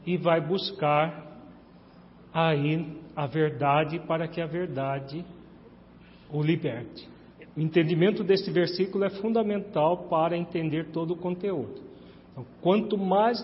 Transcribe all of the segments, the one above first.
e vai buscar aí a verdade para que a verdade o liberte. O entendimento desse versículo é fundamental para entender todo o conteúdo. Então, quanto mais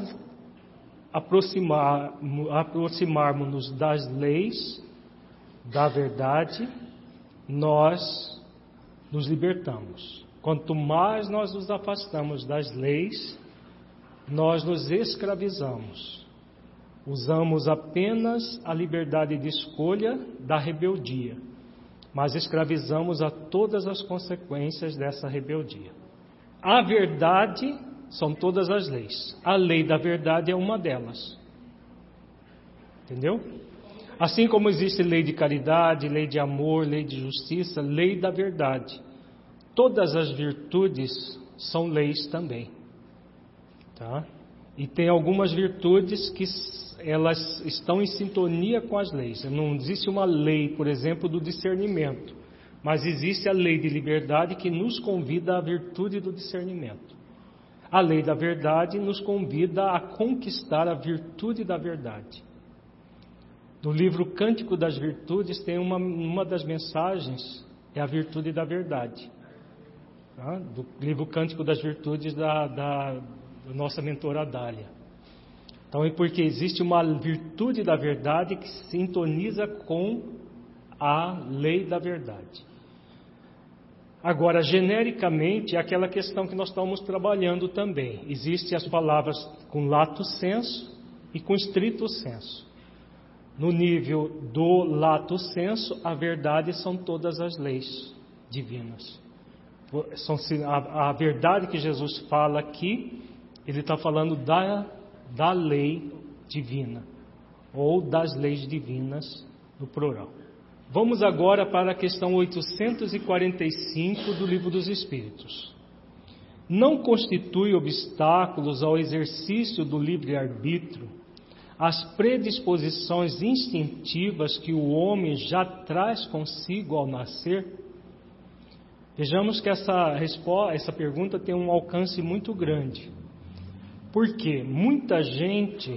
aproximarmos-nos das leis da verdade, nós nos libertamos. Quanto mais nós nos afastamos das leis, nós nos escravizamos. Usamos apenas a liberdade de escolha da rebeldia, mas escravizamos a todas as consequências dessa rebeldia. A verdade são todas as leis. A lei da verdade é uma delas. Entendeu? Assim como existe lei de caridade, lei de amor, lei de justiça, lei da verdade. Todas as virtudes são leis também. Tá? E tem algumas virtudes que elas estão em sintonia com as leis. Não existe uma lei, por exemplo, do discernimento, mas existe a lei de liberdade que nos convida à virtude do discernimento. A lei da verdade nos convida a conquistar a virtude da verdade. No livro Cântico das Virtudes tem uma das mensagens, é a virtude da verdade. Tá? Do livro Cântico das Virtudes da nossa mentora Dália. Então é porque existe uma virtude da verdade que sintoniza com a lei da verdade. Agora, genericamente, é aquela questão que nós estamos trabalhando também. Existem as palavras com lato sensu e com stricto sensu. No nível do lato sensu, a verdade são todas as leis divinas. A verdade que Jesus fala aqui, ele está falando da lei divina, ou das leis divinas no plural. Vamos agora para a questão 845 do Livro dos Espíritos. Não constitui obstáculos ao exercício do livre-arbítrio as predisposições instintivas que o homem já traz consigo ao nascer? Vejamos que essa pergunta tem um alcance muito grande. Porque muita gente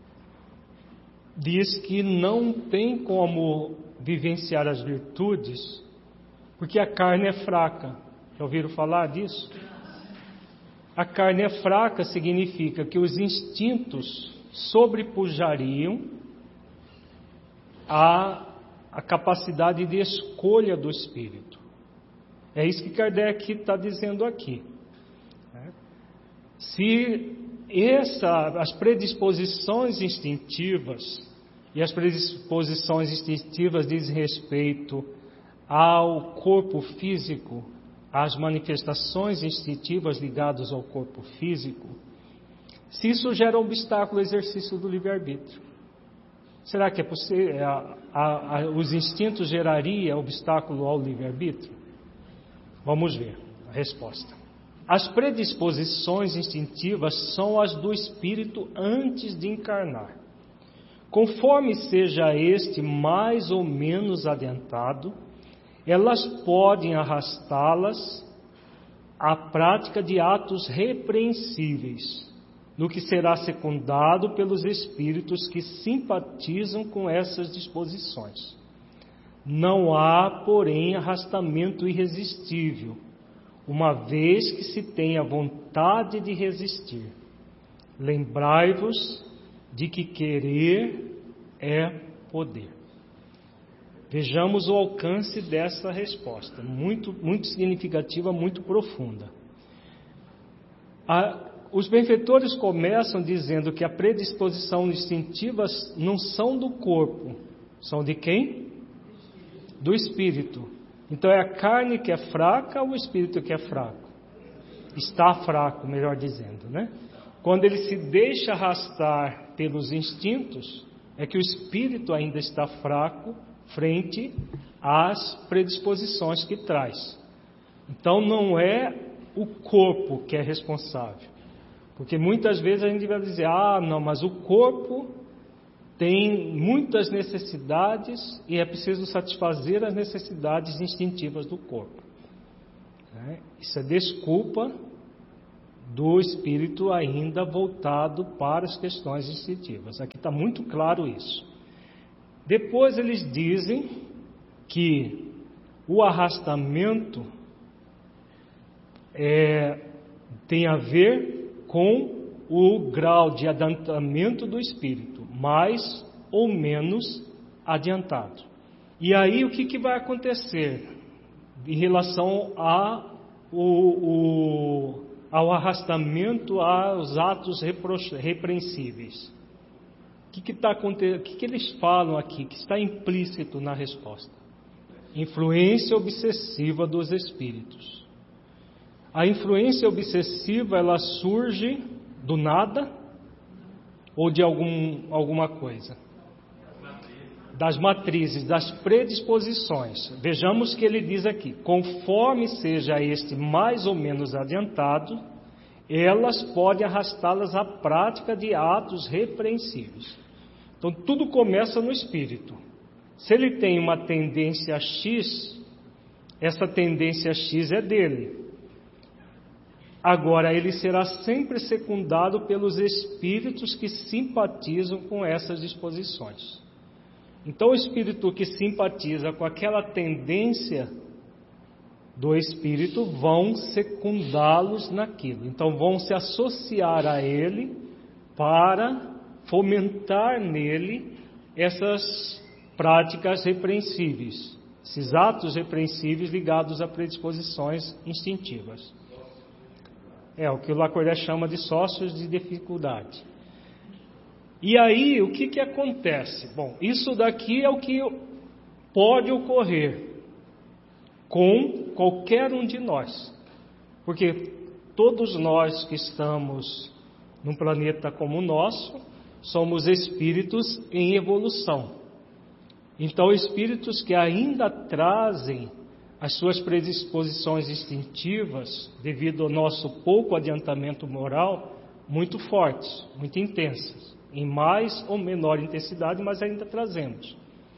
diz que não tem como vivenciar as virtudes porque a carne é fraca. Já ouviram falar disso? A carne é fraca significa que os instintos sobrepujariam a capacidade de escolha do espírito. É isso que Kardec está dizendo aqui. Se as predisposições instintivas, e as predisposições instintivas dizem respeito ao corpo físico, às manifestações instintivas ligadas ao corpo físico, se isso gera obstáculo ao exercício do livre-arbítrio, será que é possível? Os instintos geraria obstáculo ao livre-arbítrio? Vamos ver a resposta. As predisposições instintivas são as do espírito antes de encarnar. Conforme seja este mais ou menos adiantado, elas podem arrastá-las à prática de atos repreensíveis, no que será secundado pelos espíritos que simpatizam com essas disposições. Não há, porém, arrastamento irresistível, uma vez que se tem a vontade de resistir. Lembrai-vos de que querer é poder. Vejamos o alcance dessa resposta, muito significativa, muito profunda. Os benfeitores começam dizendo que a predisposição instintiva não são do corpo, são de quem? Do espírito. Então é a carne que é fraca ou o espírito que é fraco? Está fraco, melhor dizendo, né? Quando ele se deixa arrastar pelos instintos, é que o espírito ainda está fraco frente às predisposições que traz. Então não é o corpo que é responsável. Porque muitas vezes a gente vai dizer, não, mas o corpo tem muitas necessidades e é preciso satisfazer as necessidades instintivas do corpo. Isso é desculpa do espírito ainda voltado para as questões instintivas. Aqui está muito claro isso. Depois eles dizem que o arrastamento tem a ver com o grau de adiantamento do espírito, mais ou menos adiantado. E aí o que vai acontecer em relação ao arrastamento aos atos repreensíveis? O que eles falam aqui, que está implícito na resposta? Influência obsessiva dos espíritos. A influência obsessiva, ela surge do nada ou de alguma coisa? Das matrizes, das predisposições. Vejamos que ele diz aqui: conforme seja este mais ou menos adiantado, elas podem arrastá-las à prática de atos repreensíveis. Então tudo começa no espírito. Se ele tem uma tendência X, essa tendência X é dele. Agora, ele será sempre secundado pelos espíritos que simpatizam com essas disposições. Então, o espírito que simpatiza com aquela tendência do espírito vão secundá-los naquilo. Então, vão se associar a ele para fomentar nele essas práticas repreensíveis, esses atos repreensíveis ligados a predisposições instintivas. É o que o Lacordaire chama de sócios de dificuldade. E aí, o que acontece? Bom, isso daqui é o que pode ocorrer com qualquer um de nós. Porque todos nós que estamos num planeta como o nosso, somos espíritos em evolução. Então, espíritos que ainda trazem as suas predisposições instintivas, devido ao nosso pouco adiantamento moral, muito fortes, muito intensas, em mais ou menor intensidade, mas ainda trazemos.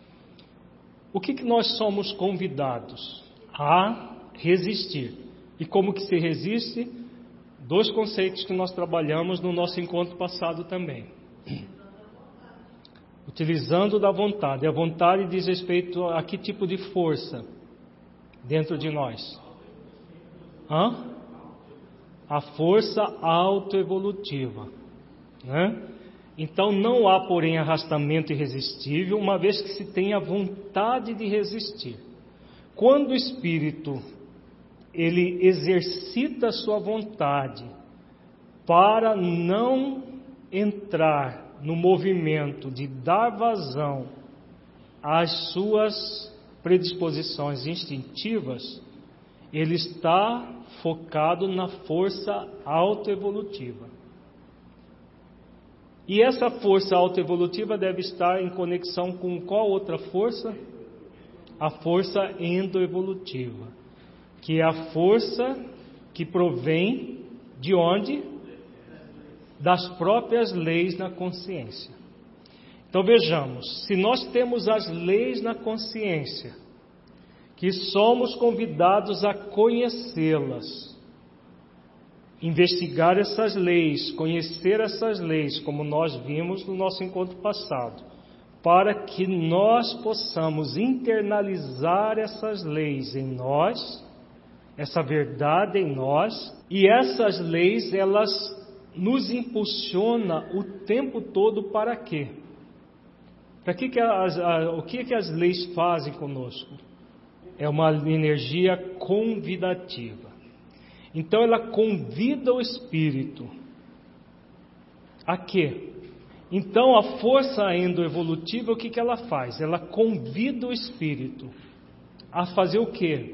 O que nós somos convidados? A resistir. E como que se resiste? Dois conceitos que nós trabalhamos no nosso encontro passado também. Utilizando da vontade. A vontade diz respeito a que tipo de força dentro de nós? A força autoevolutiva, né? Então não há, porém, arrastamento irresistível, uma vez que se tem a vontade de resistir. Quando o espírito ele exercita a sua vontade para não entrar no movimento de dar vazão às suas predisposições instintivas, ele está focado na força autoevolutiva. E essa força autoevolutiva deve estar em conexão com qual outra força? A força endoevolutiva, que é a força que provém de onde? Das próprias leis na consciência. Então vejamos, se nós temos as leis na consciência, que somos convidados a conhecê-las, investigar essas leis, conhecer essas leis, como nós vimos no nosso encontro passado, para que nós possamos internalizar essas leis em nós, essa verdade em nós, e essas leis, elas nos impulsionam o tempo todo para quê? O que as leis fazem conosco? É uma energia convidativa. Então ela convida o espírito a quê? Então a força endoevolutiva, o que ela faz? Ela convida o espírito a fazer o quê?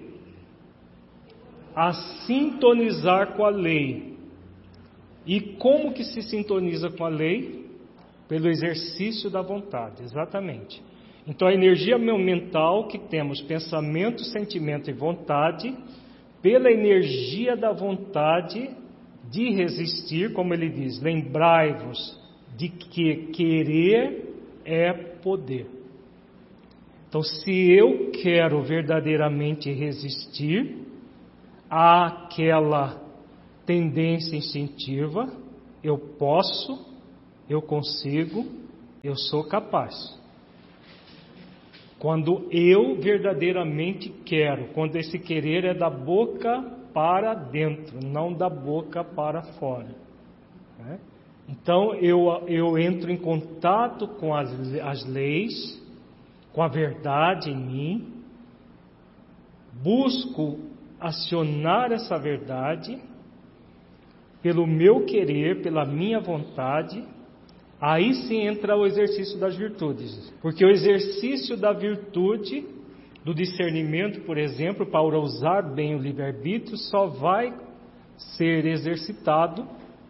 A sintonizar com a lei. E como que se sintoniza com a lei? Pelo exercício da vontade, exatamente. Então a energia mental que temos, pensamento, sentimento e vontade, pela energia da vontade de resistir, como ele diz, lembrai-vos de que querer é poder. Então, se eu quero verdadeiramente resistir àquela tendência instintiva, eu posso, eu consigo, eu sou capaz. Quando eu verdadeiramente quero, quando esse querer é da boca para dentro, não da boca para fora. Né? Então eu entro em contato com as leis, com a verdade em mim, busco acionar essa verdade pelo meu querer, pela minha vontade. Aí sim entra o exercício das virtudes, porque o exercício da virtude, do discernimento, por exemplo, para usar bem o livre-arbítrio, só vai ser exercitado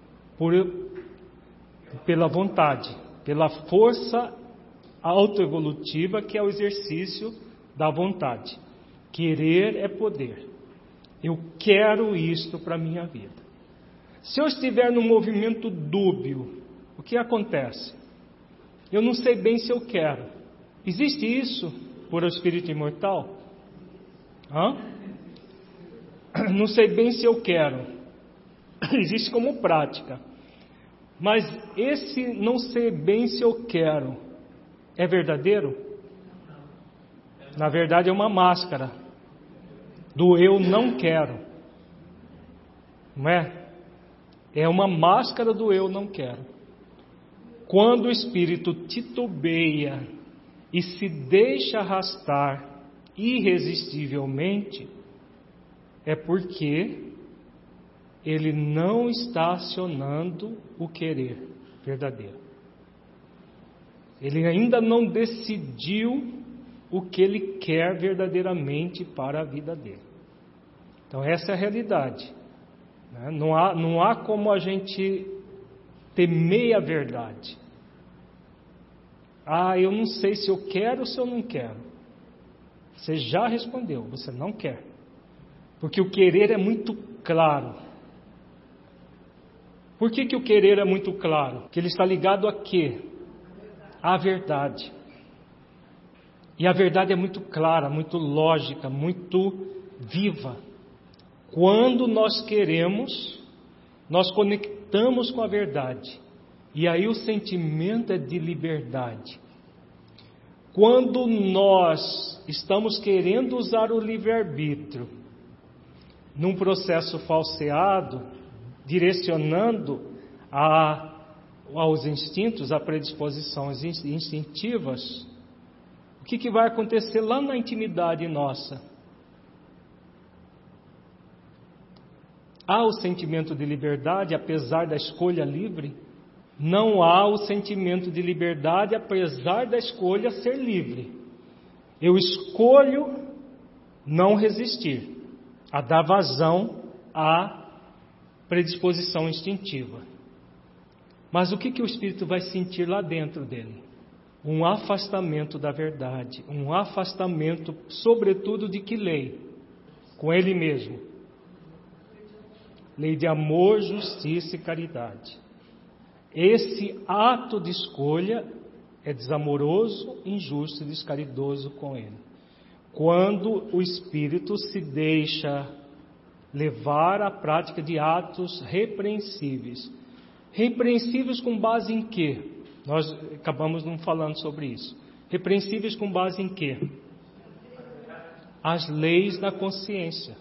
pela vontade, pela força autoevolutiva, que é o exercício da vontade. Querer é poder. Eu quero isto para a minha vida. Se eu estiver num movimento dúbio, o que acontece? Eu não sei bem se eu quero. Existe isso por espírito imortal? Não sei bem se eu quero. Existe como prática. Mas esse não sei bem se eu quero é verdadeiro? Na verdade é uma máscara do eu não quero. Não é? É uma máscara do eu não quero. Quando o espírito titubeia e se deixa arrastar irresistivelmente, é porque ele não está acionando o querer verdadeiro. Ele ainda não decidiu o que ele quer verdadeiramente para a vida dele. Então essa é a realidade. Não há como a gente ter meia verdade. Eu não sei se eu quero ou se eu não quero. Você já respondeu, você não quer. Porque o querer é muito claro. Por que o querer é muito claro? Que ele está ligado a quê? À verdade. E a verdade é muito clara, muito lógica, muito viva. Quando nós queremos, nós conectamos com a verdade. E aí o sentimento é de liberdade. Quando nós estamos querendo usar o livre-arbítrio num processo falseado, direcionando aos instintos, a predisposições instintivas, o que vai acontecer lá na intimidade nossa? Há o sentimento de liberdade, apesar da escolha livre? Não há o sentimento de liberdade, apesar da escolha ser livre. Eu escolho não resistir, a dar vazão à predisposição instintiva. Mas o que o espírito vai sentir lá dentro dele? Um afastamento da verdade, um afastamento, sobretudo, de que lei? Com ele mesmo. Lei de amor, justiça e caridade. Esse ato de escolha é desamoroso, injusto e descaridoso com ele. Quando o espírito se deixa levar à prática de atos repreensíveis. Repreensíveis com base em quê? Nós acabamos não falando sobre isso. Repreensíveis com base em quê? As leis da consciência.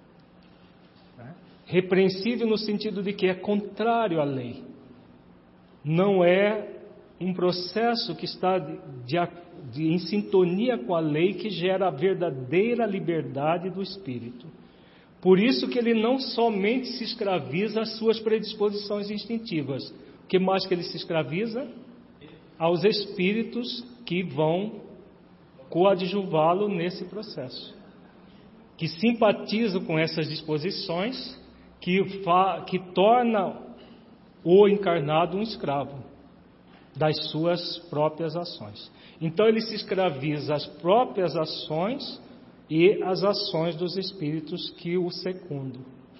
Repreensível no sentido de que é contrário à lei. Não é um processo que está em sintonia com a lei que gera a verdadeira liberdade do espírito. Por isso que ele não somente se escraviza às suas predisposições instintivas. O que mais que ele se escraviza? Aos espíritos que vão coadjuvá-lo nesse processo. Que simpatizam com essas disposições, que torna o encarnado um escravo das suas próprias ações. Então ele se escraviza às próprias ações e às ações dos espíritos que o secundam.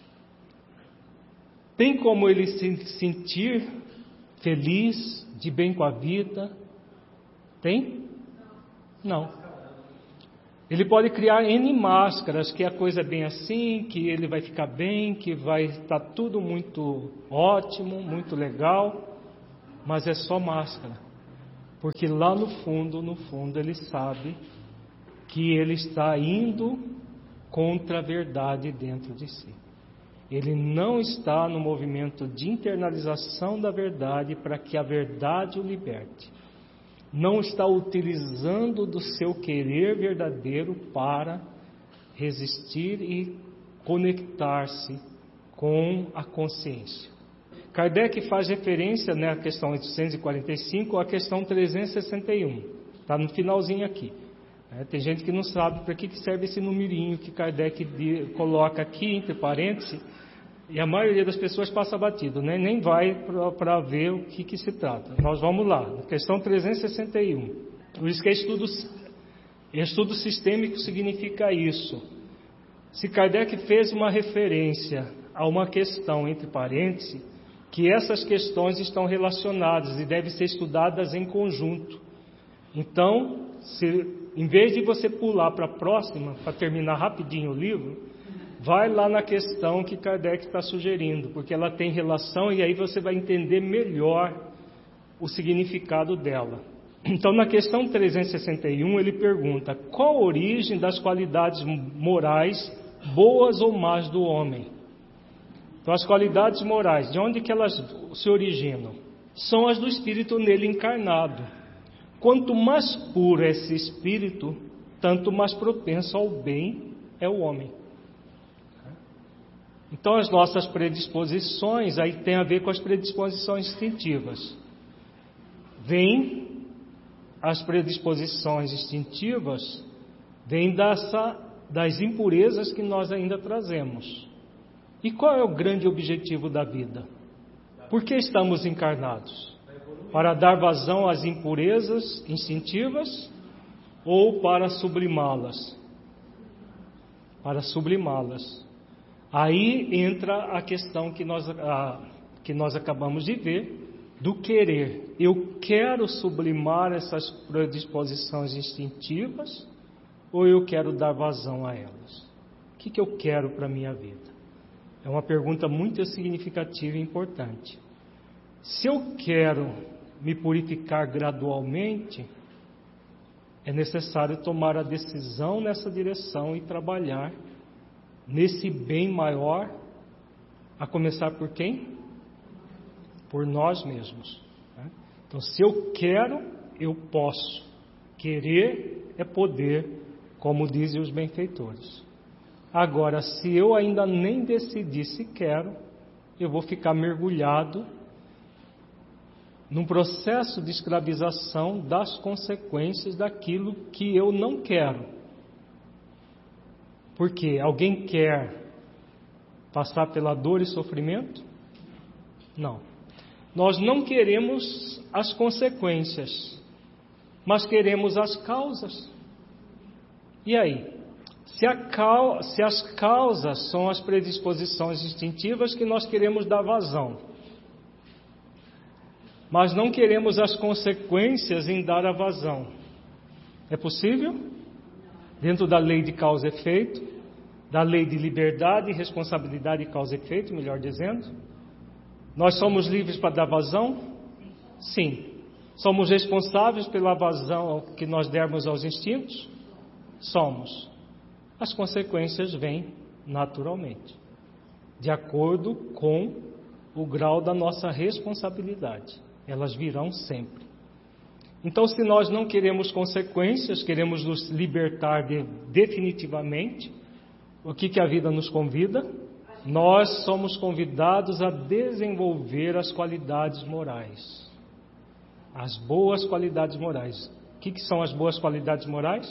Tem como ele se sentir feliz, de bem com a vida? Tem? Não. Ele pode criar N máscaras, que a coisa é bem assim, que ele vai ficar bem, que vai estar tudo muito ótimo, muito legal, mas é só máscara. Porque lá no fundo, ele sabe que ele está indo contra a verdade dentro de si. Ele não está no movimento de internalização da verdade para que a verdade o liberte. Não está utilizando do seu querer verdadeiro para resistir e conectar-se com a consciência. Kardec faz referência na questão 845 à questão 361. Está no finalzinho aqui. Tem gente que não sabe para que serve esse numerinho que Kardec coloca aqui entre parênteses, e a maioria das pessoas passa batido, né? Nem vai para ver o que se trata. Nós vamos lá, questão 361. Por isso que estudo sistêmico significa isso. Se Kardec fez uma referência a uma questão entre parênteses, que essas questões estão relacionadas e devem ser estudadas em conjunto. Então, em vez de você pular para a próxima, para terminar rapidinho o livro, vai lá na questão que Kardec está sugerindo, porque ela tem relação e aí você vai entender melhor o significado dela. Então, na questão 361, ele pergunta: qual a origem das qualidades morais, boas ou más, do homem? Então, as qualidades morais, de onde que elas se originam? São as do espírito nele encarnado. Quanto mais puro é esse espírito, tanto mais propenso ao bem é o homem. Então, as nossas predisposições, aí tem a ver com as predisposições instintivas. As predisposições instintivas vêm das impurezas que nós ainda trazemos. E qual é o grande objetivo da vida? Por que estamos encarnados? Para dar vazão às impurezas instintivas ou para sublimá-las? Para sublimá-las. Aí entra a questão que nós acabamos de ver, do querer. Eu quero sublimar essas predisposições instintivas ou eu quero dar vazão a elas? O que eu quero para a minha vida? É uma pergunta muito significativa e importante. Se eu quero me purificar gradualmente, é necessário tomar a decisão nessa direção e trabalhar nesse bem maior, a começar por quem? Por nós mesmos. Então, se eu quero, eu posso. Querer é poder, como dizem os benfeitores. Agora, se eu ainda nem decidi se quero, eu vou ficar mergulhado num processo de escravização das consequências daquilo que eu não quero. Porque alguém quer passar pela dor e sofrimento? Não. Nós não queremos as consequências, mas queremos as causas. E aí? Se as causas são as predisposições instintivas que nós queremos dar vazão, mas não queremos as consequências em dar a vazão, é possível? Dentro da lei de causa e efeito, da lei de liberdade e responsabilidade de causa e efeito, melhor dizendo, nós somos livres para dar vazão? Sim. Somos responsáveis pela vazão que nós dermos aos instintos? Somos. As consequências vêm naturalmente, de acordo com o grau da nossa responsabilidade. Elas virão sempre. Então, se nós não queremos consequências, queremos nos libertar definitivamente, o que a vida nos convida? Nós somos convidados a desenvolver as qualidades morais. As boas qualidades morais. O que são as boas qualidades morais?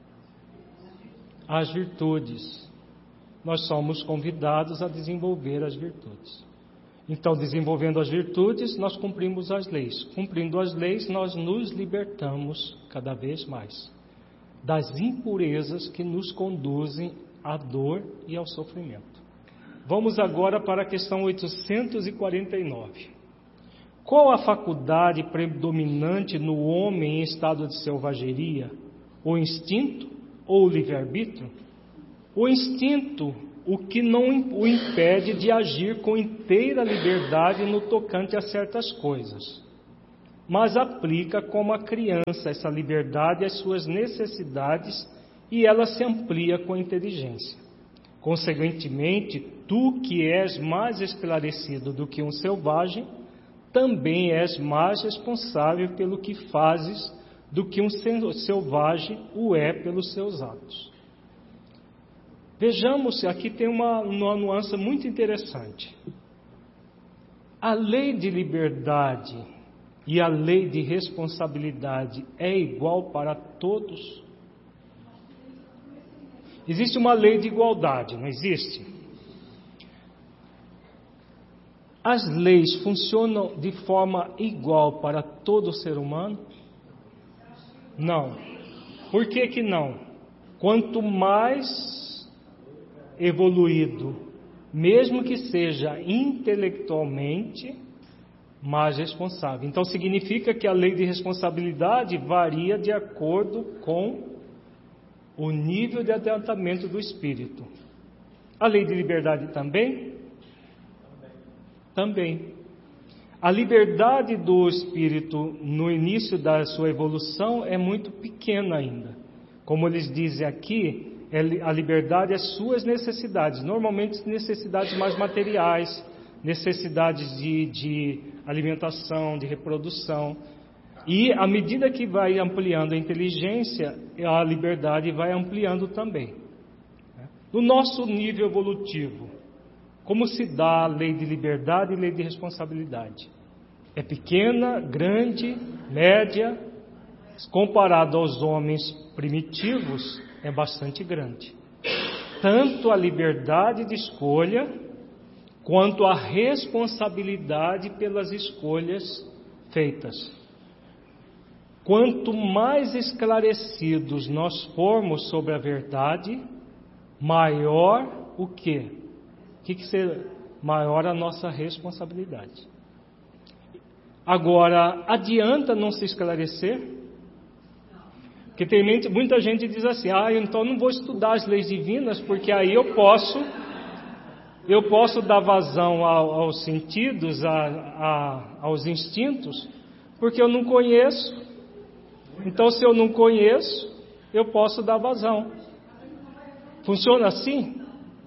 As virtudes. Nós somos convidados a desenvolver as virtudes. Então, desenvolvendo as virtudes, nós cumprimos as leis. Cumprindo as leis, nós nos libertamos cada vez mais das impurezas que nos conduzem à dor e ao sofrimento. Vamos agora para a questão 849. Qual a faculdade predominante no homem em estado de selvageria? O instinto ou livre-arbítrio? O instinto, o que não o impede de agir com inteira liberdade no tocante a certas coisas, mas aplica como a criança essa liberdade às suas necessidades e ela se amplia com a inteligência. Consequentemente, tu que és mais esclarecido do que um selvagem, também és mais responsável pelo que fazes do que um selvagem o é pelos seus atos. Vejamos, aqui tem uma nuance muito interessante. A lei de liberdade e a lei de responsabilidade é igual para todos? Existe uma lei de igualdade, não existe? As leis funcionam de forma igual para todo ser humano? Não. Por que que não? Quanto mais evoluído, mesmo que seja intelectualmente, mais responsável. Então significa que a lei de responsabilidade varia de acordo com o nível de adiantamento do espírito. A lei de liberdade também? Também. A liberdade do espírito no início da sua evolução é muito pequena ainda. Como eles dizem aqui, a liberdade é suas necessidades, normalmente necessidades mais materiais, necessidades de alimentação, de reprodução. E à medida que vai ampliando a inteligência, a liberdade vai ampliando também. No nosso nível evolutivo, como se dá a lei de liberdade e lei de responsabilidade? É pequena, grande, média? Comparado aos homens primitivos, é bastante grande. Tanto a liberdade de escolha, quanto a responsabilidade pelas escolhas feitas. Quanto mais esclarecidos nós formos sobre a verdade, maior o quê? O que será? Maior a nossa responsabilidade. Agora, adianta não se esclarecer? Porque tem muita gente diz assim, então não vou estudar as leis divinas, porque aí eu posso dar vazão aos sentidos, aos instintos, porque eu não conheço. Então, se eu não conheço, eu posso dar vazão. Funciona assim?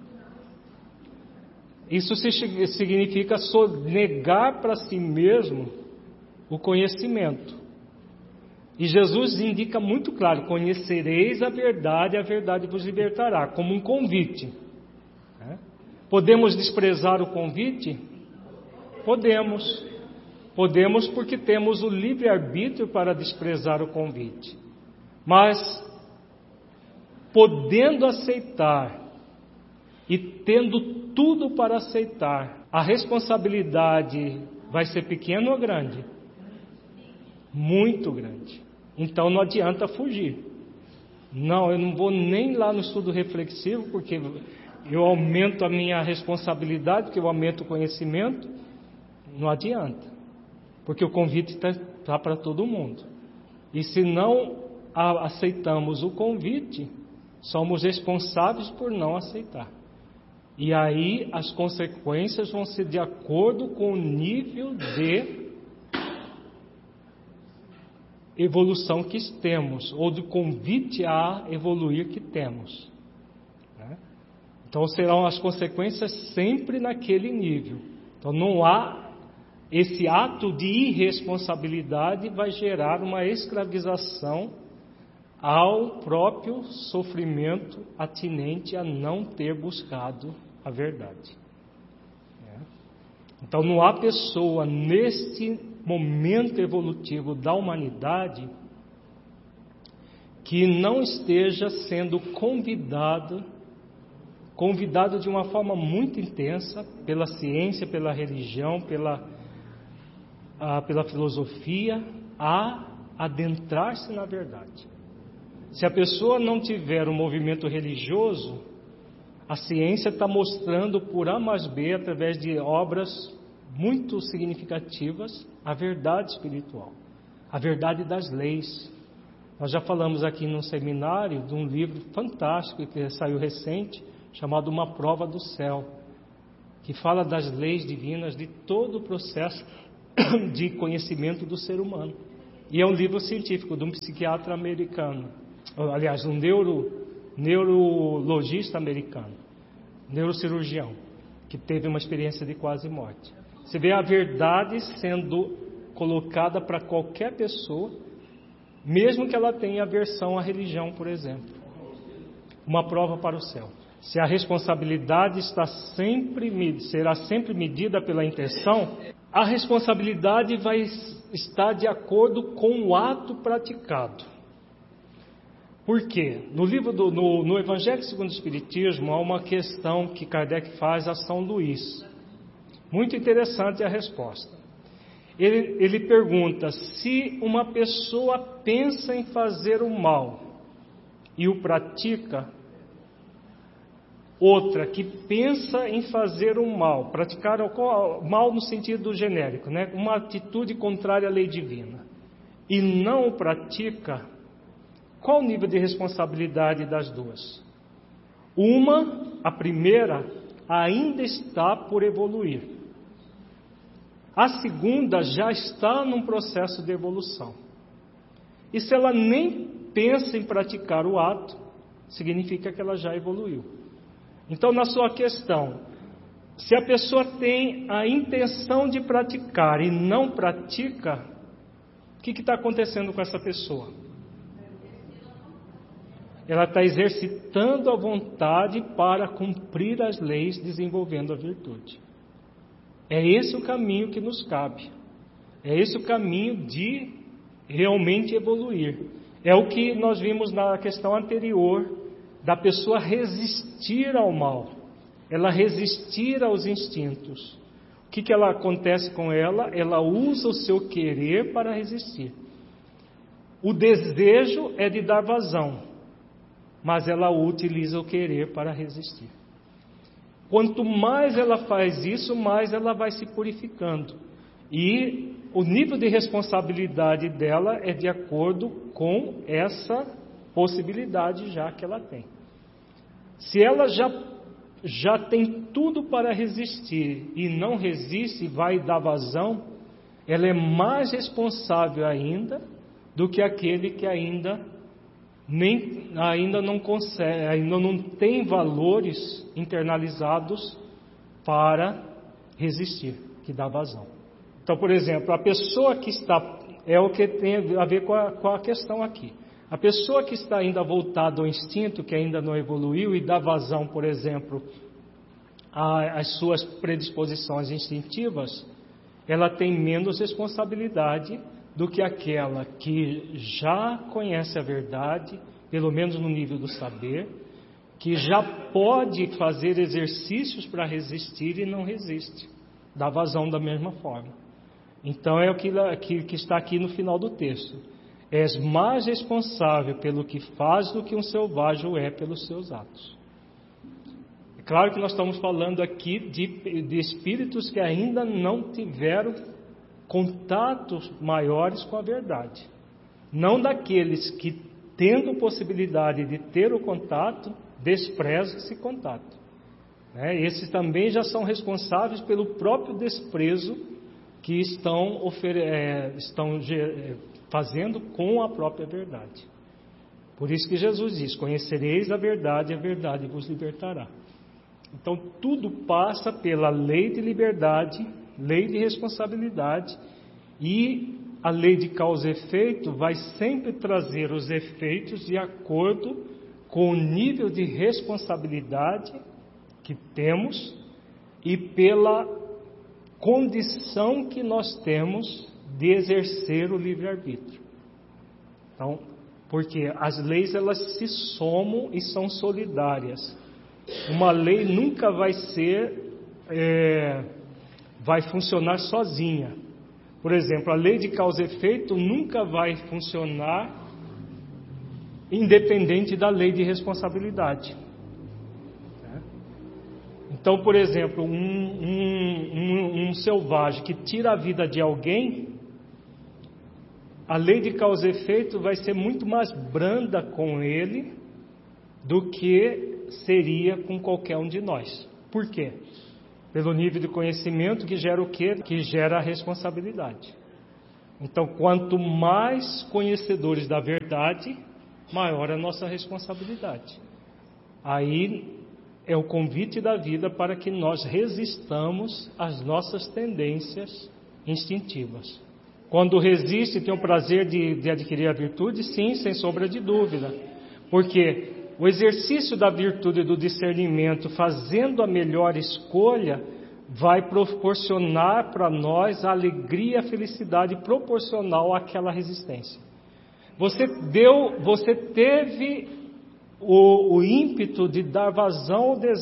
Isso significa negar para si mesmo o conhecimento. E Jesus indica muito claro, conhecereis a verdade vos libertará, como um convite. Podemos desprezar o convite? Podemos. Podemos porque temos o livre-arbítrio para desprezar o convite. Mas, podendo aceitar e tendo tudo para aceitar, a responsabilidade vai ser pequena ou grande? Muito grande. Então não adianta fugir. Não, eu não vou nem lá no estudo reflexivo, porque eu aumento a minha responsabilidade, porque eu aumento o conhecimento. Não adianta, porque o convite está para todo mundo. E se não aceitamos o convite, somos responsáveis por não aceitar. E aí as consequências vão ser de acordo com o nível de evolução que temos, ou do convite a evoluir que temos. Então serão as consequências sempre naquele nível. Então não há esse ato de irresponsabilidade, vai gerar uma escravização ao próprio sofrimento atinente a não ter buscado a verdade. Então não há pessoa neste momento evolutivo da humanidade que não esteja sendo convidado de uma forma muito intensa pela ciência, pela religião, pela filosofia, a adentrar-se na verdade. Se a pessoa não tiver um movimento religioso, a ciência está mostrando por A mais B, através de obras muito significativas, a verdade espiritual, a verdade das leis. Nós já falamos aqui num seminário de um livro fantástico que saiu recente, chamado Uma Prova do Céu, que fala das leis divinas, de todo o processo de conhecimento do ser humano. E é um livro científico de um psiquiatra americano, aliás, um neurologista americano, neurocirurgião, que teve uma experiência de quase morte. Você vê a verdade sendo colocada para qualquer pessoa, mesmo que ela tenha aversão à religião, por exemplo. Uma prova para o céu. Se a responsabilidade será sempre medida pela intenção, a responsabilidade vai estar de acordo com o ato praticado. Por quê? No Evangelho segundo o Espiritismo, há uma questão que Kardec faz a São Luís. Muito interessante a resposta. Ele pergunta: se uma pessoa pensa em fazer o mal e o pratica, outra que pensa em fazer o mal, praticar o mal no sentido genérico, né? Uma atitude contrária à lei divina, e não o pratica, qual o nível de responsabilidade das duas? A primeira, ainda está por evoluir. A segunda já está num processo de evolução. E se ela nem pensa em praticar o ato, significa que ela já evoluiu. Então, na sua questão, se a pessoa tem a intenção de praticar e não pratica, o que está acontecendo com essa pessoa? Ela está exercitando a vontade para cumprir as leis, desenvolvendo a virtude. É esse o caminho que nos cabe. É esse o caminho de realmente evoluir. É o que nós vimos na questão anterior, da pessoa resistir ao mal, ela resistir aos instintos. O que ela acontece com ela? Ela usa o seu querer para resistir. O desejo é de dar vazão, mas ela utiliza o querer para resistir. Quanto mais ela faz isso, mais ela vai se purificando. E o nível de responsabilidade dela é de acordo com essa possibilidade já que ela tem. Se ela já tem tudo para resistir e não resiste, vai dar vazão, ela é mais responsável ainda do que aquele que ainda não consegue, ainda não tem valores internalizados para resistir, que dá vazão. Então, por exemplo, a pessoa que está, é o que tem a ver com a questão aqui. A pessoa que está ainda voltada ao instinto, que ainda não evoluiu e dá vazão, por exemplo, às suas predisposições instintivas, ela tem menos responsabilidade do que aquela que já conhece a verdade, pelo menos no nível do saber, que já pode fazer exercícios para resistir e não resiste, dá vazão da mesma forma. Então é o que está aqui no final do texto. És mais responsável pelo que faz do que um selvagem é pelos seus atos. É claro que nós estamos falando aqui de espíritos que ainda não tiveram contatos maiores com a verdade. Não daqueles que, tendo possibilidade de ter o contato, desprezam esse contato. Esses também já são responsáveis pelo próprio desprezo que estão fazendo com a própria verdade. Por isso que Jesus diz: conhecereis a verdade e a verdade vos libertará. Então tudo passa pela lei de liberdade, lei de responsabilidade, e a lei de causa e efeito vai sempre trazer os efeitos de acordo com o nível de responsabilidade que temos e pela condição que nós temos de exercer o livre-arbítrio. Então, porque as leis elas se somam e são solidárias. Uma lei nunca vai funcionar sozinha. Por exemplo, a lei de causa e efeito nunca vai funcionar independente da lei de responsabilidade. Então, por exemplo, um selvagem que tira a vida de alguém, a lei de causa e efeito vai ser muito mais branda com ele do que seria com qualquer um de nós. Por quê? Pelo nível de conhecimento que gera o quê? Que gera a responsabilidade. Então, quanto mais conhecedores da verdade, maior a nossa responsabilidade. Aí é o convite da vida para que nós resistamos às nossas tendências instintivas. Quando resiste, tem o prazer de adquirir a virtude? Sim, sem sombra de dúvida. Porque o exercício da virtude e do discernimento, fazendo a melhor escolha, vai proporcionar para nós a alegria e a felicidade proporcional àquela resistência. Você teve o ímpeto de dar vazão ao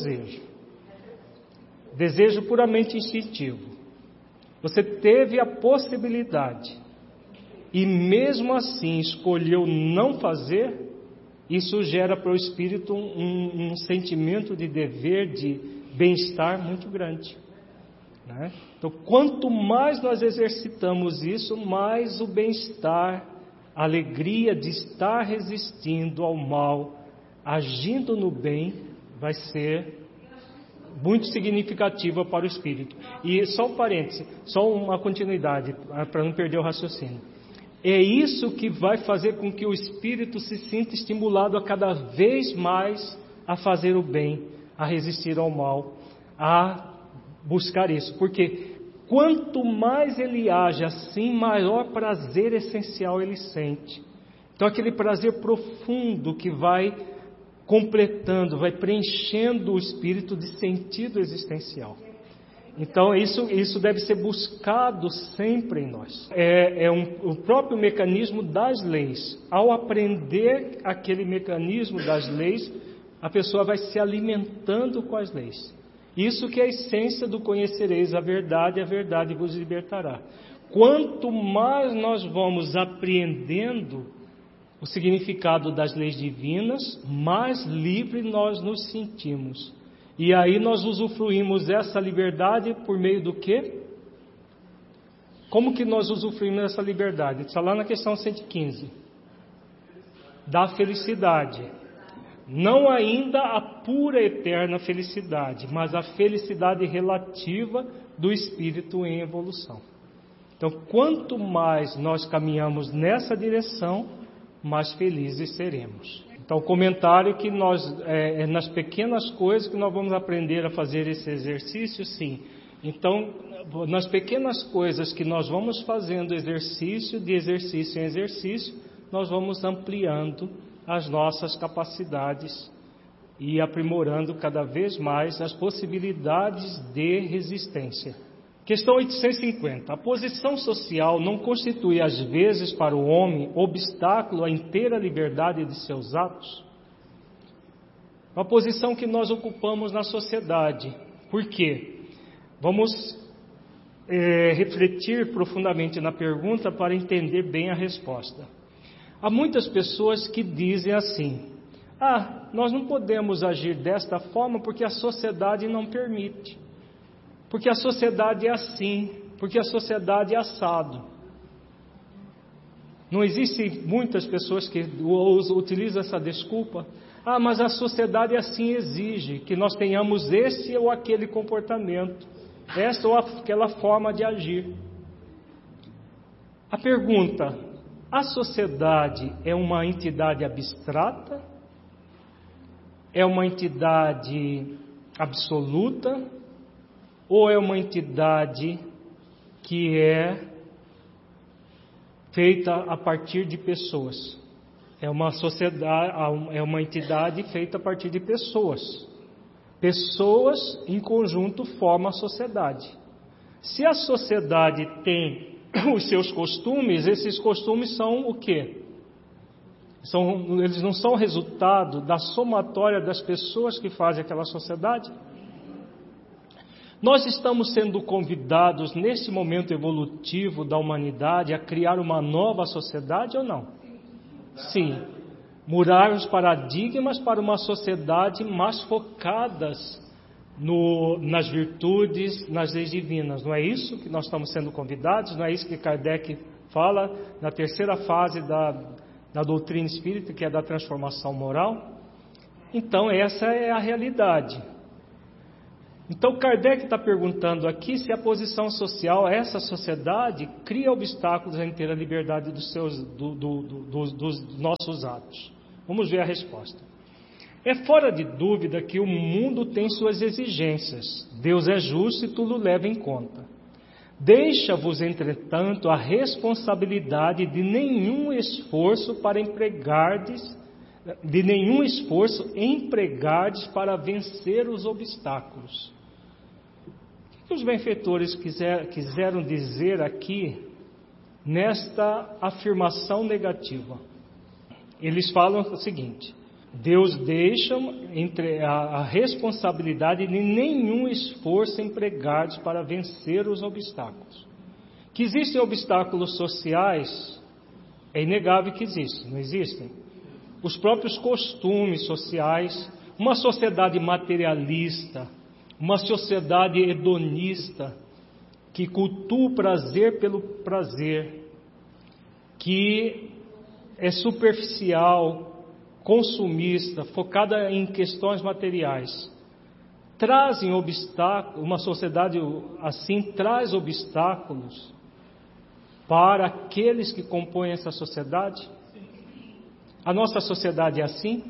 desejo puramente instintivo. Você teve a possibilidade e mesmo assim escolheu não fazer. Isso gera para o espírito um sentimento de dever, de bem-estar muito grande, né? Então, quanto mais nós exercitamos isso, mais o bem-estar, a alegria de estar resistindo ao mal, agindo no bem, vai ser muito significativa para o espírito. E só um parêntese, só uma continuidade, para não perder o raciocínio. É isso que vai fazer com que o espírito se sinta estimulado a cada vez mais a fazer o bem, a resistir ao mal, a buscar isso. Porque quanto mais ele age assim, maior prazer essencial ele sente. Então aquele prazer profundo que vai completando, vai preenchendo o espírito de sentido existencial. Então isso deve ser buscado sempre em nós. O próprio mecanismo das leis. Ao aprender aquele mecanismo das leis, a pessoa vai se alimentando com as leis. Isso que é a essência do conhecereis a verdade vos libertará. Quanto mais nós vamos apreendendo o significado das leis divinas, mais livre nós nos sentimos. E aí nós usufruímos dessa liberdade por meio do quê? Como que nós usufruímos dessa liberdade? Está lá na questão 115. Da felicidade. Não ainda a pura eterna felicidade, mas a felicidade relativa do espírito em evolução. Então, quanto mais nós caminhamos nessa direção, mais felizes seremos. Então, o comentário que é nas pequenas coisas que nós vamos aprender a fazer esse exercício, sim. Então, nas pequenas coisas que nós vamos fazendo exercício, de exercício em exercício, nós vamos ampliando as nossas capacidades e aprimorando cada vez mais as possibilidades de resistência. Questão 850. A posição social não constitui, às vezes, para o homem, obstáculo à inteira liberdade de seus atos? Uma posição que nós ocupamos na sociedade. Por quê? Vamos refletir profundamente na pergunta para entender bem a resposta. Há muitas pessoas que dizem assim: nós não podemos agir desta forma porque a sociedade não permite. Porque a sociedade é assim, porque a sociedade é assado. Não existem muitas pessoas que utilizam essa desculpa. Mas a sociedade assim exige que nós tenhamos esse ou aquele comportamento, esta ou aquela forma de agir. A pergunta: a sociedade é uma entidade abstrata? É uma entidade absoluta? Ou é uma entidade que é feita a partir de pessoas? É uma sociedade, é uma entidade feita a partir de pessoas. Pessoas em conjunto formam a sociedade. Se a sociedade tem os seus costumes, esses costumes são o quê? Eles não são resultado da somatória das pessoas que fazem aquela sociedade? Nós estamos sendo convidados, nesse momento evolutivo da humanidade, a criar uma nova sociedade ou não? Sim. Mudar os paradigmas para uma sociedade mais focadas nas virtudes, nas leis divinas. Não é isso que nós estamos sendo convidados? Não é isso que Kardec fala na terceira fase da doutrina espírita, que é da transformação moral. Então essa é a realidade. Então Kardec está perguntando aqui se a posição social, essa sociedade, cria obstáculos à inteira liberdade dos nossos atos. Vamos ver a resposta. É fora de dúvida que o mundo tem suas exigências. Deus é justo e tudo leva em conta. Deixa-vos, entretanto, a responsabilidade de nenhum esforço empregardes para vencer os obstáculos. O que os benfeitores quiseram dizer aqui nesta afirmação negativa? Eles falam o seguinte: Deus deixa a responsabilidade de nenhum esforço empregardes para vencer os obstáculos. Que existem obstáculos sociais, é inegável que existem, não existem? Os próprios costumes sociais, uma sociedade materialista, uma sociedade hedonista, que cultua o prazer pelo prazer, que é superficial, consumista, focada em questões materiais, trazem obstáculos. Uma sociedade assim traz obstáculos para aqueles que compõem essa sociedade. A nossa sociedade é assim.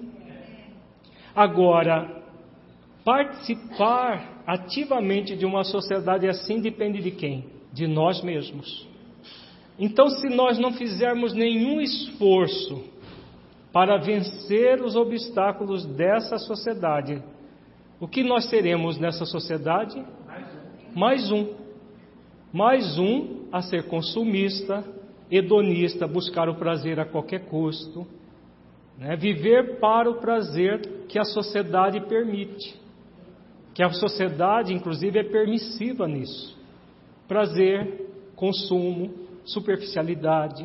Agora, participar ativamente de uma sociedade assim depende de quem? De nós mesmos. Então, se nós não fizermos nenhum esforço para vencer os obstáculos dessa sociedade, o que nós seremos nessa sociedade? Mais um a ser consumista, hedonista, buscar o prazer a qualquer custo, né? Viver para o prazer que a sociedade permite, que a sociedade inclusive é permissiva nisso. Prazer, consumo, superficialidade,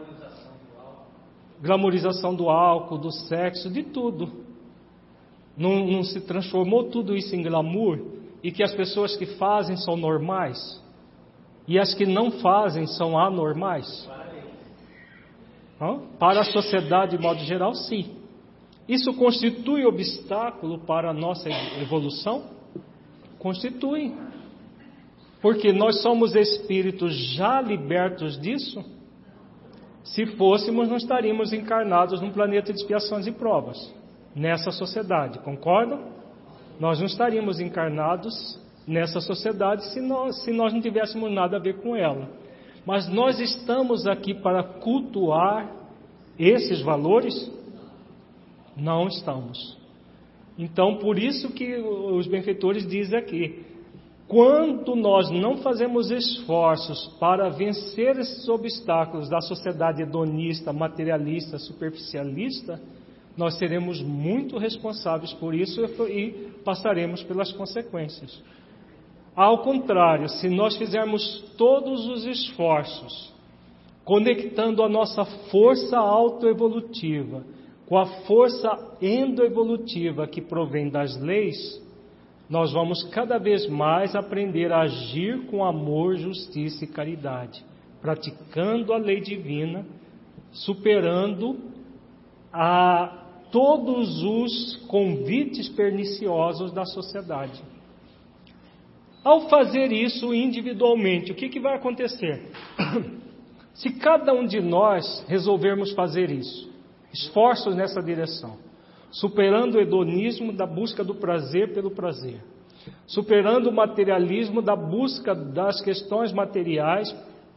glamorização do álcool, do sexo, de tudo. Não se transformou tudo isso em glamour, e que as pessoas que fazem são normais e as que não fazem são anormais? Para a sociedade de modo geral, sim. Isso constitui obstáculo para a nossa evolução? Constitui. Porque nós somos espíritos já libertos disso. Se fôssemos, não estaríamos encarnados num planeta de expiações e provas, nessa sociedade, concordam? Nós não estaríamos encarnados nessa sociedade se nós não tivéssemos nada a ver com ela. Mas nós estamos aqui para cultuar esses valores? Não estamos. Então, por isso que os benfeitores dizem aqui: quando nós não fazemos esforços para vencer esses obstáculos da sociedade hedonista, materialista, superficialista, nós seremos muito responsáveis por isso e passaremos pelas consequências. Ao contrário, se nós fizermos todos os esforços, conectando a nossa força autoevolutiva com a força endoevolutiva que provém das leis, nós vamos cada vez mais aprender a agir com amor, justiça e caridade, praticando a lei divina, superando a todos os convites perniciosos da sociedade. Ao fazer isso individualmente, o que vai acontecer? Se cada um de nós resolvermos fazer isso, esforços nessa direção, superando o hedonismo da busca do prazer pelo prazer, superando o materialismo da busca das questões materiais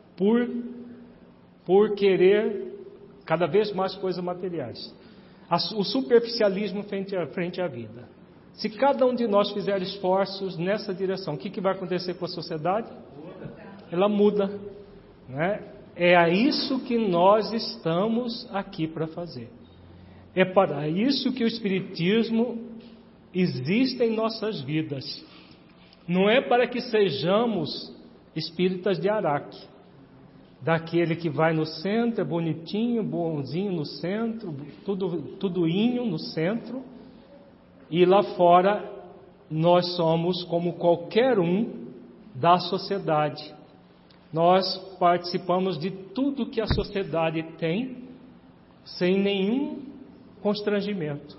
por querer cada vez mais coisas materiais, o superficialismo frente à vida. Se cada um de nós fizer esforços nessa direção, o que vai acontecer com a sociedade? Ela muda, né? É a isso que nós estamos aqui para fazer. É para isso que o Espiritismo existe em nossas vidas. Não é para que sejamos espíritas de Araque, daquele que vai no centro, é bonitinho, bonzinho no centro, tudoinho no centro, e lá fora nós somos como qualquer um da sociedade, nós participamos de tudo que a sociedade tem, sem nenhum constrangimento.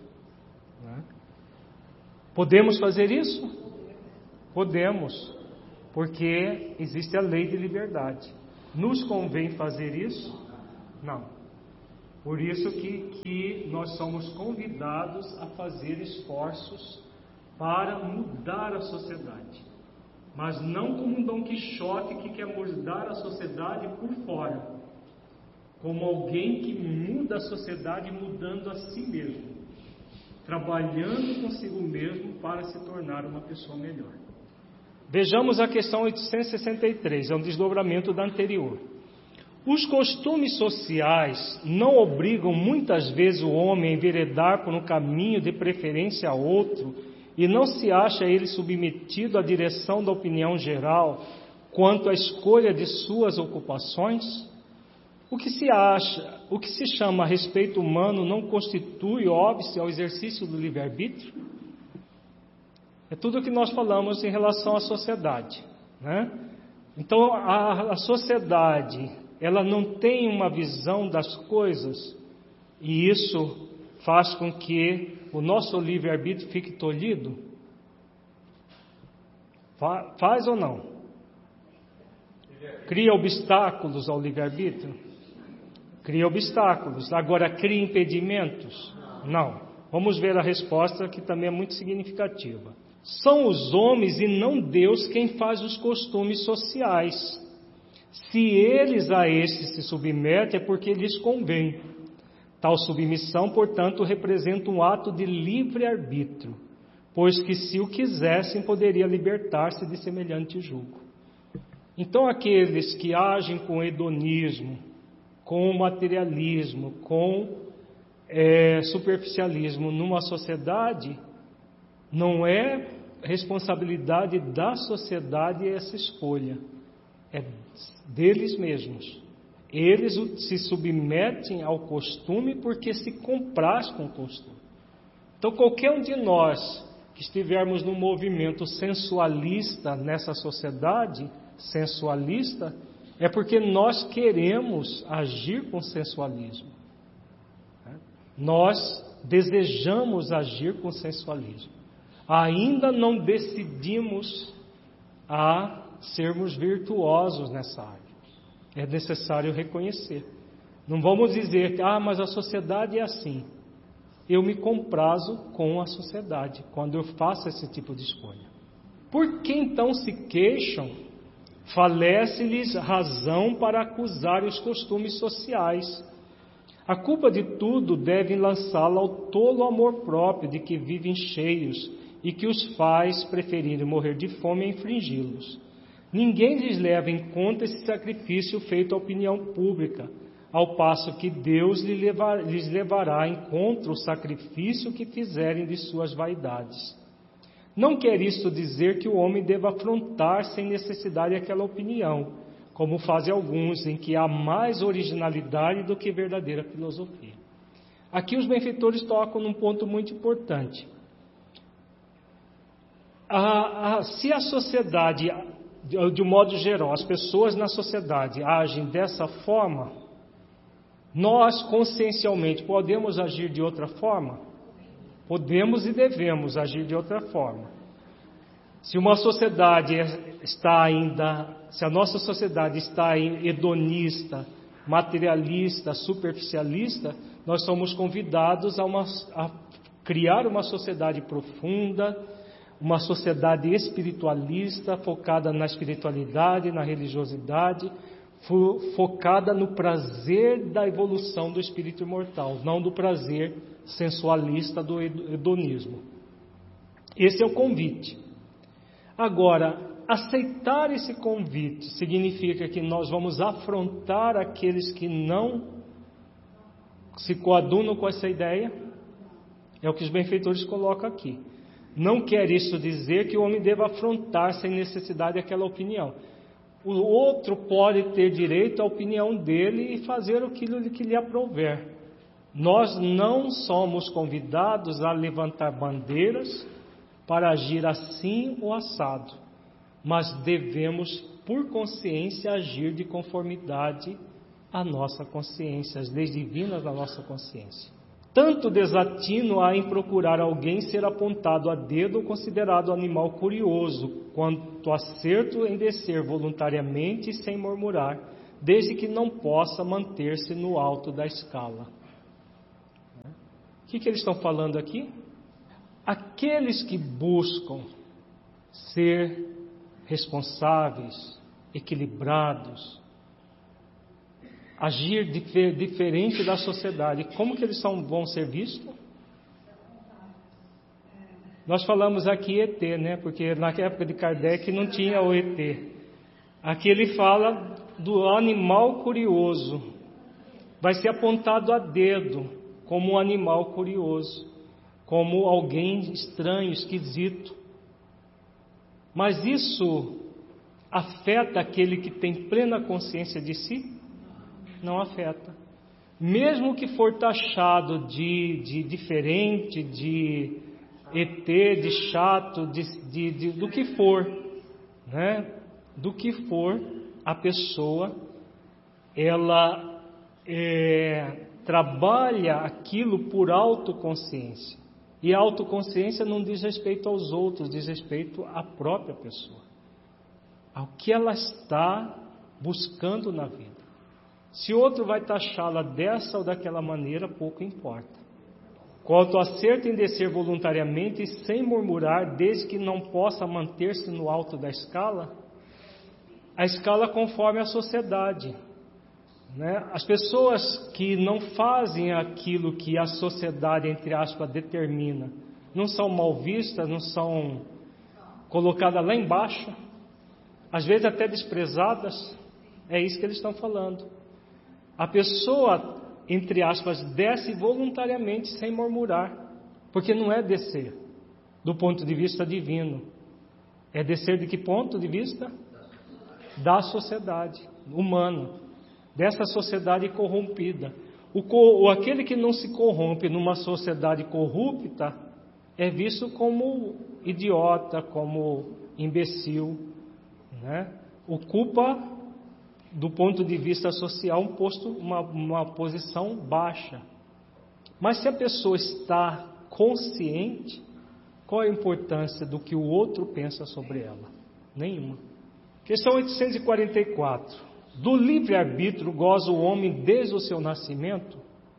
Podemos fazer isso? Podemos, porque existe a lei de liberdade. Nos convém fazer isso? Não. Por isso que nós somos convidados a fazer esforços para mudar a sociedade. Mas não como um Dom Quixote que quer mudar a sociedade por fora. Como alguém que muda a sociedade mudando a si mesmo. Trabalhando consigo mesmo para se tornar uma pessoa melhor. Vejamos a questão 863, é um desdobramento da anterior. Os costumes sociais não obrigam muitas vezes o homem a enveredar por um caminho de preferência a outro e não se acha ele submetido à direção da opinião geral quanto à escolha de suas ocupações? O que se chama respeito humano não constitui óbice ao exercício do livre-arbítrio? É tudo o que nós falamos em relação à sociedade, né? Então, a sociedade, ela não tem uma visão das coisas, e isso faz com que o nosso livre-arbítrio fique tolhido? Faz ou não? Cria obstáculos ao livre-arbítrio? Cria obstáculos. Agora, cria impedimentos? Não. Vamos ver a resposta, que também é muito significativa. São os homens e não Deus quem faz os costumes sociais. Se eles a estes se submetem, é porque lhes convém. Tal submissão, portanto, representa um ato de livre-arbítrio, pois que se o quisessem, poderia libertar-se de semelhante jugo. Então, aqueles que agem com hedonismo, com materialismo, com superficialismo numa sociedade, não é responsabilidade da sociedade essa escolha, é deles mesmos. Eles se submetem ao costume porque se compraz com o costume. Então, qualquer um de nós que estivermos num movimento sensualista nessa sociedade, sensualista, é porque nós queremos agir com sensualismo. Nós desejamos agir com sensualismo. Ainda não decidimos a sermos virtuosos nessa área. É necessário reconhecer. Não vamos dizer, mas a sociedade é assim. Eu me comprazo com a sociedade quando eu faço esse tipo de escolha. Por que então se queixam? Falece-lhes razão para acusar os costumes sociais. A culpa de tudo devem lançá-la ao tolo amor próprio de que vivem cheios e que os faz preferirem morrer de fome a infringi-los. Ninguém lhes leva em conta esse sacrifício feito à opinião pública, ao passo que Deus lhes levará em conta o sacrifício que fizerem de suas vaidades. Não quer isto dizer que o homem deva afrontar sem necessidade aquela opinião, como fazem alguns, em que há mais originalidade do que verdadeira filosofia. Aqui os benfeitores tocam num ponto muito importante. Se a sociedade, de um modo geral, as pessoas na sociedade agem dessa forma, nós consciencialmente podemos agir de outra forma? Podemos e devemos agir de outra forma. Se uma sociedade se a nossa sociedade está hedonista, materialista, superficialista, nós somos convidados a criar uma sociedade profunda, uma sociedade espiritualista, focada na espiritualidade, na religiosidade, focada no prazer da evolução do espírito imortal, não do prazer sensualista do hedonismo. Esse é o convite. Agora, aceitar esse convite significa que nós vamos afrontar aqueles que não se coadunam com essa ideia? É o que os benfeitores colocam aqui. Não quer isso dizer que o homem deva afrontar sem necessidade aquela opinião. O outro pode ter direito à opinião dele e fazer aquilo que lhe aprouver. Nós não somos convidados a levantar bandeiras para agir assim ou assado, mas devemos por consciência, agir de conformidade à nossa consciência, às leis divinas da nossa consciência. Tanto desatino há em procurar alguém ser apontado a dedo ou considerado animal curioso, quanto acerto em descer voluntariamente e sem murmurar, desde que não possa manter-se no alto da escala. O que eles estão falando aqui? Aqueles que buscam ser responsáveis, equilibrados, agir diferente da sociedade, como que eles vão ser vistos? Nós falamos aqui ET, né? Porque na época de Kardec não tinha o ET. Aqui ele fala do animal curioso. Vai ser apontado a dedo como um animal curioso, como alguém estranho, esquisito. Mas isso afeta aquele que tem plena consciência de si? Não afeta. Mesmo que for taxado de diferente, de ET, de chato, do que for, né? Do que for, a pessoa, ela trabalha aquilo por autoconsciência. E a autoconsciência não diz respeito aos outros, diz respeito à própria pessoa, ao que ela está buscando na vida. Se outro vai taxá-la dessa ou daquela maneira, pouco importa. Quanto acerto em descer voluntariamente e sem murmurar, desde que não possa manter-se no alto da escala, a escala conforme a sociedade, né? As pessoas que não fazem aquilo que a sociedade, entre aspas, determina, não são mal vistas, não são colocadas lá embaixo, às vezes até desprezadas. É isso que eles estão falando. A pessoa, entre aspas, desce voluntariamente sem murmurar, porque não é descer do ponto de vista divino. É descer de que ponto de vista? Da sociedade humana, dessa sociedade corrompida. Aquele que não se corrompe numa sociedade corrupta é visto como idiota, como imbecil, né? Ocupa, do ponto de vista social, uma posição baixa. Mas se a pessoa está consciente, qual é a importância do que o outro pensa sobre ela? Nenhuma. Questão 844. Do livre-arbítrio goza o homem desde o seu nascimento?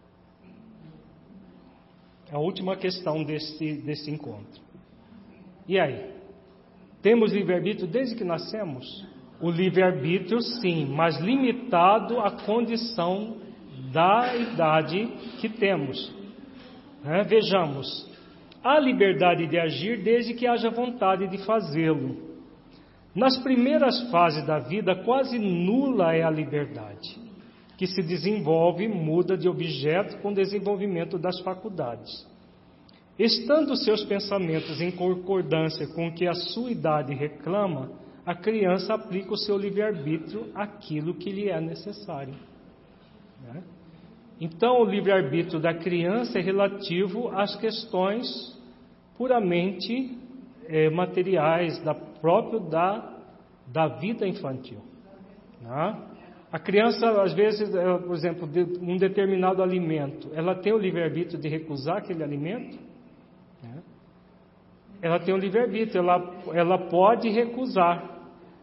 É a última questão desse encontro. E aí? Temos livre-arbítrio desde que nascemos? O livre-arbítrio, sim, mas limitado à condição da idade que temos. Vejamos, há liberdade de agir desde que haja vontade de fazê-lo. Nas primeiras fases da vida, quase nula é a liberdade, que se desenvolve e muda de objeto com o desenvolvimento das faculdades. Estando seus pensamentos em concordância com o que a sua idade reclama, a criança aplica o seu livre-arbítrio àquilo que lhe é necessário. Então, o livre-arbítrio da criança é relativo às questões puramente materiais, da vida infantil. A criança, às vezes, por exemplo, um determinado alimento, ela tem o livre-arbítrio de recusar aquele alimento? Ela tem o livre-arbítrio, ela pode recusar.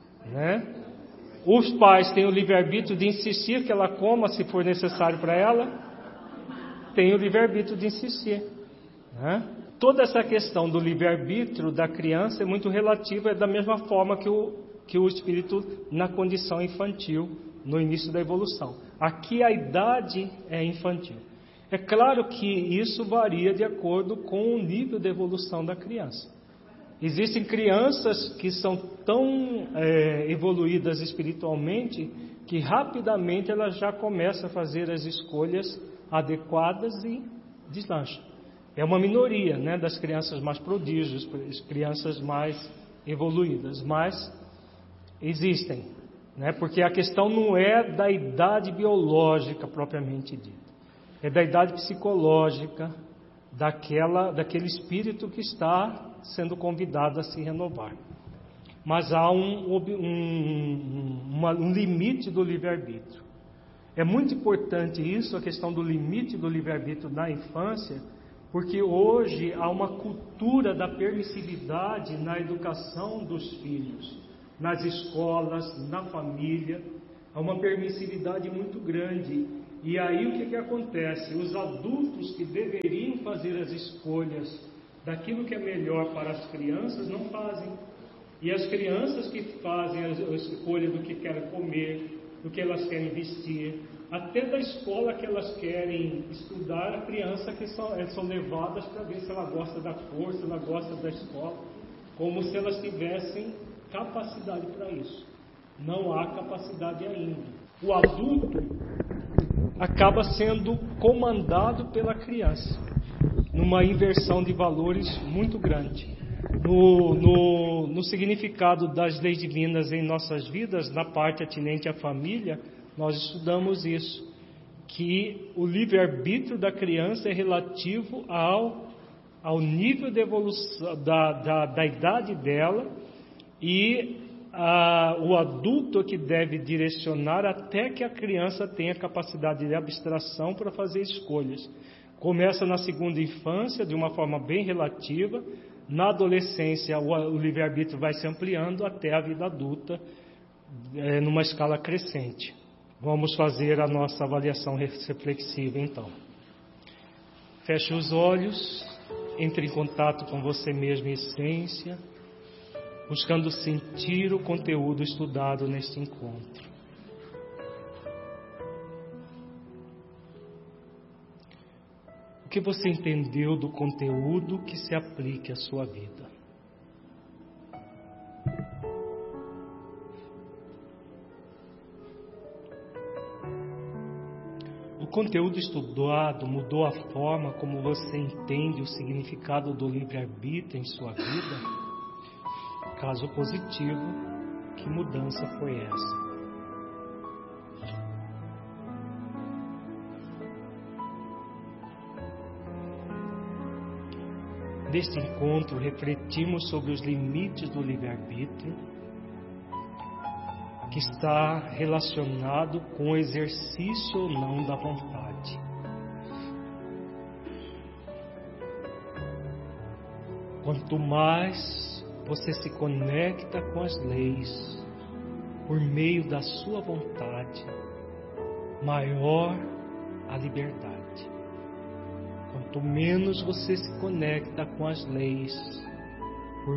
Os pais têm o livre-arbítrio de insistir que ela coma se for necessário para ela. Tem o livre-arbítrio de insistir. Toda essa questão do livre-arbítrio da criança é muito relativa, é da mesma forma que o espírito na condição infantil, no início da evolução. Aqui a idade é infantil. É claro que isso varia de acordo com o nível de evolução da criança. Existem crianças que são tão evoluídas espiritualmente que rapidamente elas já começam a fazer as escolhas adequadas e deslancham. É uma minoria, das crianças mais prodígios, crianças mais evoluídas, mas existem, porque a questão não é da idade biológica propriamente dita, é da idade psicológica, daquele espírito que está sendo convidado a se renovar. mas há um limite do livre-arbítrio. É muito importante isso, a questão do limite do livre-arbítrio na infância, porque hoje há uma cultura da permissividade na educação dos filhos, nas escolas, na família, há uma permissividade muito grande. E aí o que acontece? Os adultos que deveriam fazer as escolhas daquilo que é melhor para as crianças não fazem. E as crianças que fazem a escolha do que querem comer, do que elas querem vestir, até da escola que elas querem estudar, a criança que são levadas para ver se ela gosta da cor, se ela gosta da escola, como se elas tivessem capacidade para isso. Não há capacidade ainda. O adulto acaba sendo comandado pela criança, numa inversão de valores muito grande. No significado das leis divinas em nossas vidas, na parte atinente à família, nós estudamos isso, que o livre-arbítrio da criança é relativo ao nível de evolução da idade dela, e o adulto é que deve direcionar até que a criança tenha capacidade de abstração para fazer escolhas. Começa na segunda infância, de uma forma bem relativa. Na adolescência, o livre-arbítrio vai se ampliando até a vida adulta, numa escala crescente. Vamos fazer a nossa avaliação reflexiva, então. Feche os olhos, entre em contato com você mesmo em essência, buscando sentir o conteúdo estudado neste encontro. O que você entendeu do conteúdo que se aplique à sua vida? O conteúdo estudado mudou a forma como você entende o significado do livre-arbítrio em sua vida? Caso positivo, que mudança foi essa? Neste encontro, refletimos sobre os limites do livre-arbítrio, que está relacionado com o exercício ou não da vontade. Quanto mais você se conecta com as leis por meio da sua vontade, maior a liberdade. Quanto menos você se conecta com as leis por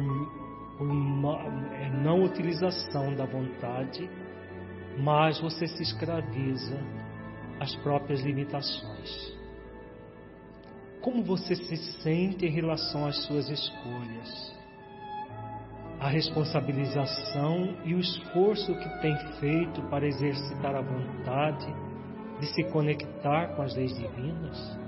não utilização da vontade, mais você se escraviza às próprias limitações. Como você se sente em relação às suas escolhas? A responsabilização e o esforço que tem feito para exercitar a vontade de se conectar com as leis divinas?